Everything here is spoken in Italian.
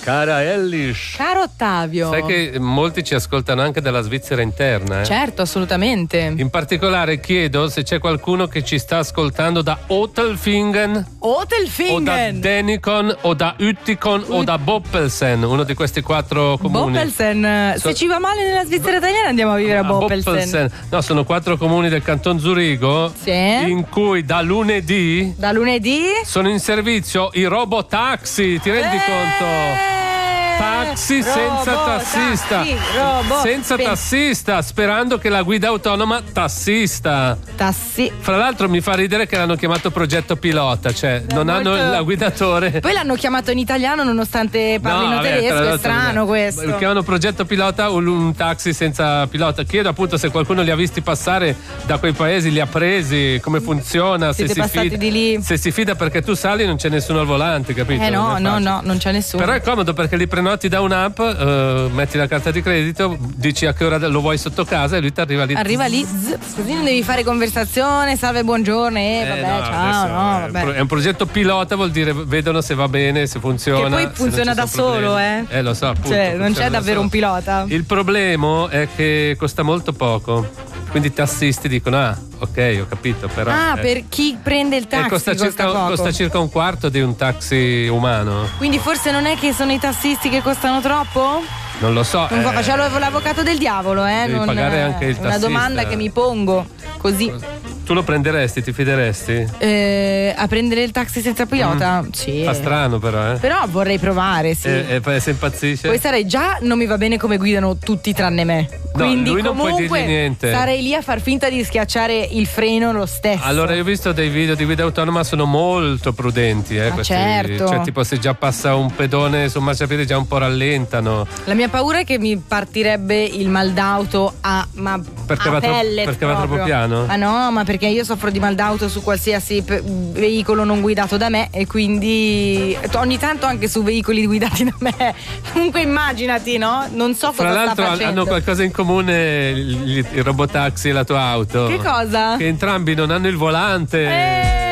Cara Ellis. Caro Ottavio. Sai che molti ci ascoltano anche dalla Svizzera interna, eh? Certo, assolutamente. In particolare chiedo se c'è qualcuno che ci sta ascoltando da Otelfingen o da Denikon o da Utikon o da Boppelsen, uno di questi 4 comuni. Boppelsen, se ci va male nella Svizzera italiana andiamo a vivere a Boppelsen. No, sono 4 comuni del canton Zurigo, sì, in cui da lunedì sono in servizio i robotaxi, ti rendi conto? Taxi senza tassista, senza tassista, sperando che la guida autonoma tassista. Fra l'altro mi fa ridere che l'hanno chiamato progetto pilota, cioè non hanno la guidatore. Poi l'hanno chiamato in italiano nonostante parlino tedesco, è strano questo. Lo chiamano progetto pilota o un taxi senza pilota. Chiedo appunto se qualcuno li ha visti passare da quei paesi, li ha presi, come funziona, siete passati di lì. Se si fida, perché tu sali e non c'è nessuno al volante, capito? No, non c'è nessuno. Però è comodo perché li prenoti da un'app, metti la carta di credito, dici a che ora lo vuoi sotto casa e lui ti arriva lì. Così non devi fare conversazione, salve, buongiorno, ciao. È un progetto pilota, vuol dire vedono se va bene, se funziona. Che poi funziona da solo, lo so, appunto. Cioè, non c'è davvero un pilota. Il problema è che costa molto poco. Quindi i tassisti dicono: ah, ok, ho capito, però. Per chi prende il taxi costa circa un quarto di un taxi umano. Quindi forse non è che sono i tassisti che costano troppo? Non lo so. Facciamo l'avvocato del diavolo, Devi pagare anche il tassista. Una domanda che mi pongo così. Tu lo prenderesti, ti fideresti? A prendere il taxi senza pilota? Sì. Fa strano però, Però vorrei provare, sì. E poi se impazzisce? Poi sarei già, non mi va bene come guidano tutti tranne me. Quindi lui non comunque puoi dirgli niente. Sarei lì a far finta di schiacciare il freno lo stesso. Allora, io ho visto dei video di guida autonoma, sono molto prudenti, certo. Cioè, tipo, se già passa un pedone sul marciapiede già un po' rallentano. La mia paura è che mi partirebbe il mal d'auto perché va troppo piano? Ma no, ma perché io soffro di mal d'auto su qualsiasi veicolo non guidato da me, e quindi ogni tanto anche su veicoli guidati da me. Comunque immaginati, no? Non so cosa sta facendo. Fra l'altro hanno qualcosa in comune il robotaxi e la tua auto. Che cosa? Che entrambi non hanno il volante.